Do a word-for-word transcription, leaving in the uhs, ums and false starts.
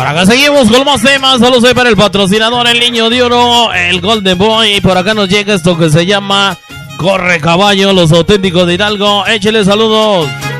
Por acá seguimos con más temas. Saludos para el patrocinador, el Niño de Oro, el Golden Boy. Y por acá nos llega esto que se llama Corre Caballo, los auténticos de Hidalgo. Échele saludos.